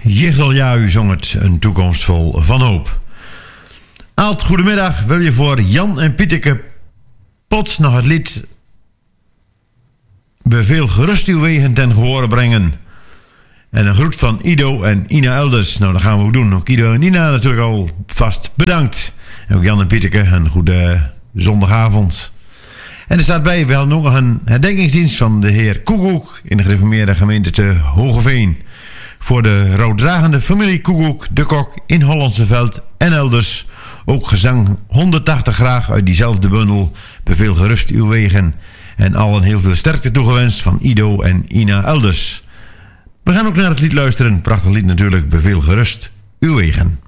Jichtelja, u zong het, een toekomst vol van hoop. Aalt, goedemiddag. Wil je voor Jan en Pieteke Pots nog het lied Beveel gerust uw wegen ten gehore brengen? En een groet van Ido en Ina Elders. Nou, dat gaan we ook doen. Ook Ido en Ina natuurlijk al vast bedankt. En ook Jan en Pieteke, een goede zondagavond. En er staat bij, we hadden ook nog een herdenkingsdienst van de heer Koekoek in de gereformeerde gemeente te Hogeveen. Voor de rouwdragende familie Koekoek, de kok in Hollandseveld en elders. Ook gezang 180 graag uit diezelfde bundel. Beveel gerust uw wegen. En allen heel veel sterkte toegewenst van Ido en Ina Elders. We gaan ook naar het lied luisteren. Prachtig lied natuurlijk. Beveel gerust uw wegen.